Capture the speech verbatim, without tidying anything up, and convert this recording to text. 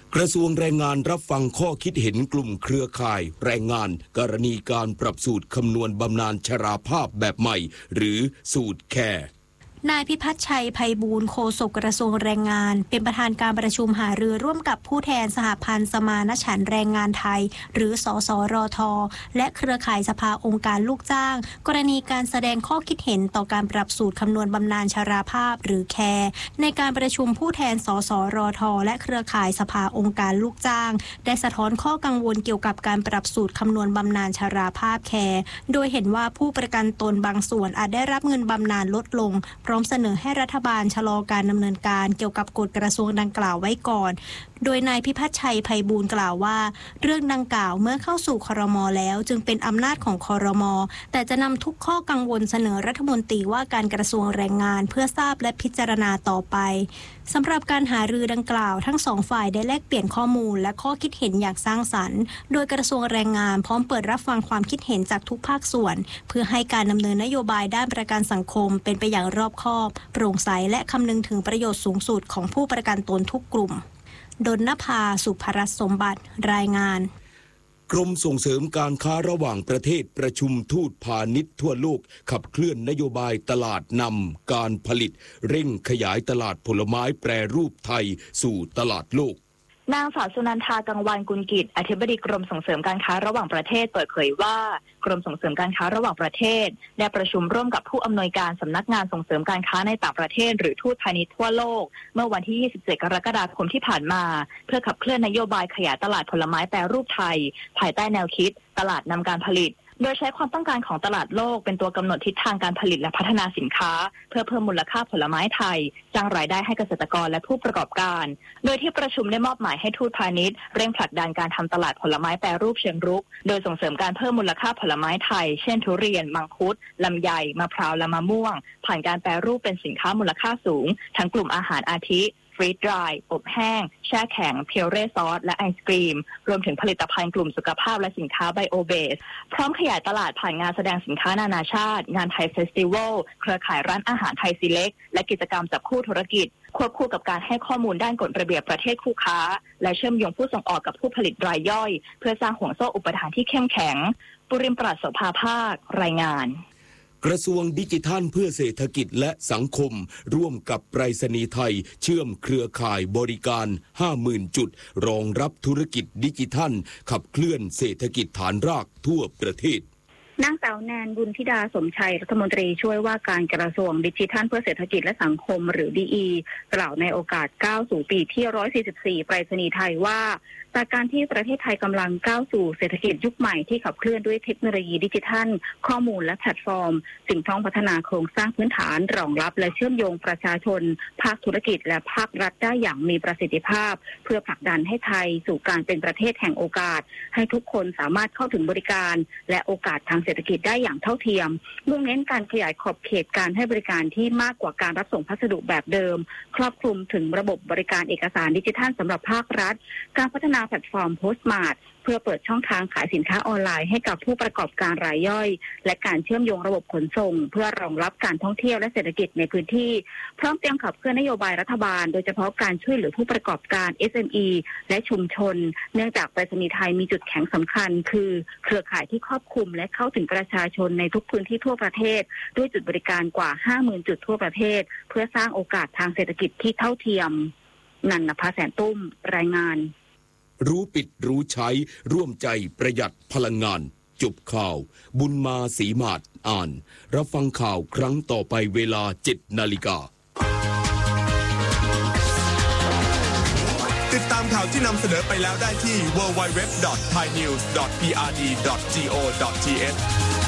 กระทรวงแรงงานรับฟังข้อคิดเห็นกลุ่มเครือข่ายแรงงานกรณีการปรับสูตรคำนวณบำนาญชราภาพแบบใหม่หรือสูตรแคร์นายพิพัฒน์ชัยไพบูลย์โฆษกกระทรวงแรงงานเป็นประธานการประชุมหารือร่วมกับผู้แทนสหพันธ์สมานฉันท์แรงงานไทยหรือสสรทและเครือข่ายสภาองค์การลูกจ้างกรณีการแสดงข้อคิดเห็นต่อการปรับสูตรคำนวณบำนาญชราภาพหรือแคร์ในการประชุมผู้แทนสสรทและเครือข่ายสภาองค์การลูกจ้างได้สะท้อนข้อกังวลเกี่ยวกับการปรับสูตรคำนวณบำนาญชราภาพแคร์โดยเห็นว่าผู้ประกันตนบางส่วนอาจได้รับเงินบำนาญลดลงพร้อมเสนอให้รัฐบาลชะลอการดำเนินการเกี่ยวกับกฎกระทรวงดังกล่าวไว้ก่อนโดยนายพิพัฒน์ชัยไพบูลย์กล่าวว่าเรื่องดังกล่าวเมื่อเข้าสู่ครม.แล้วจึงเป็นอำนาจของครม.แต่จะนำทุกข้อกังวลเสนอรัฐมนตรีว่าการกระทรวงแรงงานเพื่อทราบและพิจารณาต่อไปสำหรับการหารือดังกล่าวทั้งสองฝ่ายได้แลกเปลี่ยนข้อมูลและข้อคิดเห็นอย่างสร้างสรรค์โดยกระทรวงแรงงานพร้อมเปิดรับฟังความคิดเห็นจากทุกภาคส่วนเพื่อให้การดำเนินนโยบายด้านประกันสังคมเป็นไปอย่างรอบคอบโปร่งใสและคำนึงถึงประโยชน์สูงสุดของผู้ประกันตนทุกกลุ่มดลนภาสุภรัตน์สมบัติรายงานกรมส่งเสริมการค้าระหว่างประเทศประชุมทูตพาณิชย์ทั่วโลกขับเคลื่อนนโยบายตลาดนำการผลิตเร่งขยายตลาดผลไม้แปรรูปไทยสู่ตลาดโลกนางสาวสุนันทากังวานกุลกิจอธิบดีกรมส่งเสริมการค้าระหว่างประเทศเปิดเผยว่ากรมส่งเสริมการค้าระหว่างประเทศได้ประชุมร่วมกับผู้อำนวยการสำนักงานส่งเสริมการค้าในต่างประเทศหรือทูตพาณิชย์ทั่วโลกเมื่อวันที่ยี่สิบเจ็ดกรกฎาคมที่ผ่านมาเพื่อขับเคลื่อนนโยบายขยายตลาดผลไม้แปรรูปไทยภายใต้แนวคิดตลาดนำการผลิตโดยใช้ความต้องการของตลาดโลกเป็นตัวกำหนดทิศทางการผลิตและพัฒนาสินค้าเพื่อเพิ่มมูลค่าผลไม้ไทยสร้างรายได้ให้เกษตรกรและผู้ประกอบการโดยที่ประชุมได้มอบหมายให้ทูตพาณิชย์เร่งผลักดันการทำตลาดผลไม้แปรรูปเชิงรุกโดยส่งเสริมการเพิ่มมูลค่าผลไม้ไทยเช่นทุเรียนมังคุดลำไยมะพร้าวและมะม่วงผ่านการแปรรูปเป็นสินค้ามูลค่าสูงทั้งกลุ่มอาหารอาทิฟรีดดรายอบแห้งแช่แข็งเพียวเร่ซอสและไอศกรีมรวมถึงผลิตภัณฑ์กลุ่มสุขภาพและสินค้าไบโอเบสพร้อมขยายตลาดผ่านงานแสดงสินค้านานาชาติงานไทยเฟสติวัลเครือข่ายร้านอาหารไทยซีเล็กและกิจกรรมจับคู่ธุรกิจควบคู่กับการให้ข้อมูลด้านกฎระเบียบประเทศคู่ค้าและเชื่อมโยงผู้ส่งออกกับผู้ผลิตรายย่อยเพื่อสร้างห่วงโซ่อุปทานที่เข้มแข็งปุริมปราศโสภาภาครายงานกระทรวงดิจิทัลเพื่อเศรษฐกิจและสังคมร่วมกับไปรษณีย์ไทยเชื่อมเครือข่ายบริการ ห้าหมื่น จุดรองรับธุรกิจดิจิทัลขับเคลื่อนเศรษฐกิจฐานรากทั่วประเทศนางสาวแนนบุญธิดาสมชัยรัฐมนตรีช่วยว่าการกระทรวงดิจิทัลเพื่อเศรษฐกิจและสังคมหรือ ดี อี กล่าวในโอกาสก้าวสู่ปีที่หนึ่งร้อยสี่สิบสี่ไปรษณีย์ไทยว่าจากการที่ประเทศไทยกำลังก้าวสู่เศรษฐกิจยุคใหม่ที่ขับเคลื่อนด้วยเทคโนโลยีดิจิทัลข้อมูลและแพลตฟอร์มสิ่งต้องพัฒนาโครงสร้างพื้นฐานรองรับและเชื่อมโยงประชาชนภาคธุรกิจและภาครัฐได้อย่างมีประสิทธิภาพเพื่อผลักดันให้ไทยสู่การเป็นประเทศแห่งโอกาสให้ทุกคนสามารถเข้าถึงบริการและโอกาสทางเศรษฐกิจได้อย่างเท่าเทียมมุ่งเน้นการขยายขอบเขตการให้บริการที่มากกว่าการรับส่งพัสดุแบบเดิมครอบคลุมถึงระบบบริการเอกสารดิจิทัลสำหรับภาครัฐการพัฒนาแพลตฟอร์ม Postmart เพื่อเปิดช่องทางขายสินค้าออนไลน์ให้กับผู้ประกอบการรายย่อยและการเชื่อมโยงระบบขนส่งเพื่อรองรับการท่องเที่ยวและเศรษฐกิจในพื้นที่พร้อมเตรียมขับเคลื่อนนโยบายรัฐบาลโดยเฉพาะการช่วยเหลือผู้ประกอบการ เอส เอ็ม อี และชุมชนเนื่องจากไปรษณีย์ไทยมีจุดแข็งสำคัญคือเครือข่ายที่ครอบคลุมและเข้าถึงประชาชนในทุกพื้นที่ทั่วประเทศด้วยจุดบริการกว่า ห้าหมื่น จุดทั่วประเทศเพื่อสร้างโอกาสทางเศรษฐกิจที่เท่าเทียมนันนภาแสนตุ้มรายงานรู้ปิดรู้ใช้ร่วมใจประหยัดพลังงานจบข่าวบุญมาศรีมาศอ่านรับฟังข่าวครั้งต่อไปเวลา เจ็ดนาฬิกาติดตามข่าวที่นำเสนอไปแล้วได้ที่ ดับเบิลยู ดับเบิลยู ดับเบิลยู ดอท ไทยนิวส์ ดอท พี อาร์ ดี ดอท จี โอ ดอท ที เอช